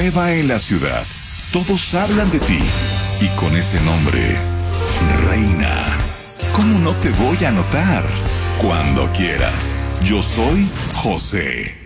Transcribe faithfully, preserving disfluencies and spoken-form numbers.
nueva en la ciudad. Todos hablan de ti. Y con ese nombre, Reina. ¿Cómo no te voy a notar? Cuando quieras. Yo soy José.